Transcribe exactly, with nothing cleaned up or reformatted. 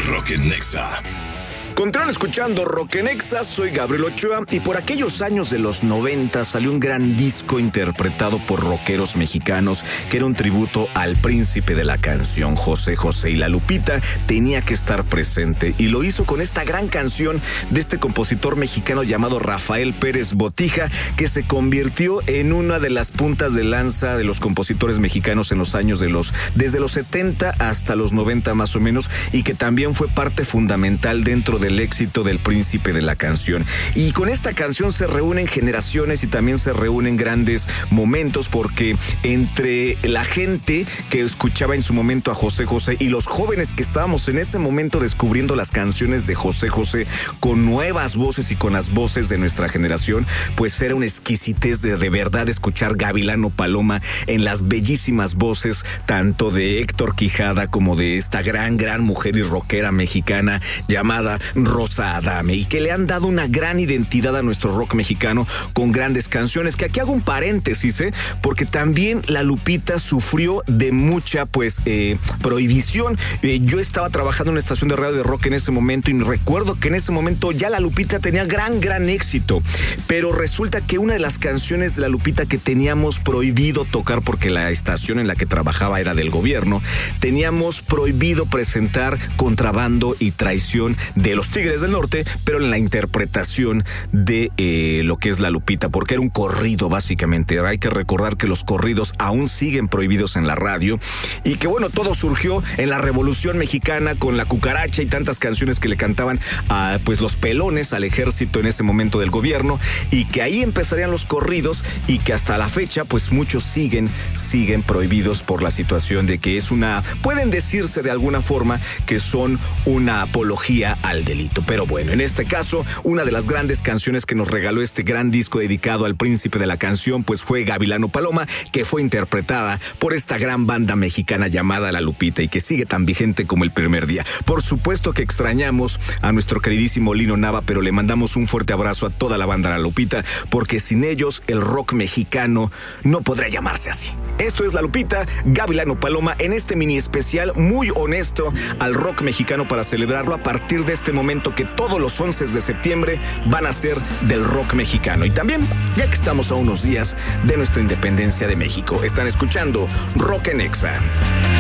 Rock en Nexa. Continúan escuchando Rock en Nexa, soy Gabriel Ochoa y por aquellos años de los noventa salió un gran disco interpretado por rockeros mexicanos que era un tributo al príncipe de la canción, José José, y la Lupita tenía que estar presente y lo hizo con esta gran canción de este compositor mexicano llamado Rafael Pérez Botija, que se convirtió en una de las puntas de lanza de los compositores mexicanos en los años de los desde los setenta hasta los noventa más o menos, y que también fue parte fundamental dentro de el éxito del príncipe de la canción. Y con esta canción se reúnen generaciones y también se reúnen grandes momentos, porque entre la gente que escuchaba en su momento a José José y los jóvenes que estábamos en ese momento descubriendo las canciones de José José con nuevas voces y con las voces de nuestra generación, pues era una exquisitez de de verdad escuchar Gavilano Paloma en las bellísimas voces tanto de Héctor Quijada como de esta gran, gran mujer y rockera mexicana llamada Rosa Adame, y que le han dado una gran identidad a nuestro rock mexicano con grandes canciones, que aquí hago un paréntesis, ¿eh? porque también la Lupita sufrió de mucha pues eh, prohibición. Eh, yo estaba trabajando en una estación de radio de rock en ese momento y recuerdo que en ese momento ya la Lupita tenía gran, gran éxito, pero resulta que una de las canciones de la Lupita que teníamos prohibido tocar porque la estación en la que trabajaba era del gobierno, teníamos prohibido presentar Contrabando y Traición de los Tigres del Norte, pero en la interpretación de eh, lo que es la Lupita, porque era un corrido básicamente. Hay que recordar que los corridos aún siguen prohibidos en la radio y que bueno, todo surgió en la Revolución Mexicana con La Cucaracha y tantas canciones que le cantaban a pues los pelones al ejército en ese momento del gobierno, y que ahí empezarían los corridos y que hasta la fecha pues muchos siguen, siguen prohibidos por la situación de que es una, pueden decirse de alguna forma que son una apología al delito. Pero bueno, en este caso, una de las grandes canciones que nos regaló este gran disco dedicado al príncipe de la canción, pues fue Gavilano Paloma, que fue interpretada por esta gran banda mexicana llamada La Lupita y que sigue tan vigente como el primer día. Por supuesto que extrañamos a nuestro queridísimo Lino Nava, pero le mandamos un fuerte abrazo a toda la banda La Lupita, porque sin ellos el rock mexicano no podría llamarse así. Esto es La Lupita, Gavilano Paloma, en este mini especial muy honesto al rock mexicano para celebrarlo a partir de este momento que todos los once de septiembre van a ser del rock mexicano. Y también, ya que estamos a unos días de nuestra independencia de México, están escuchando Rock en Nexa.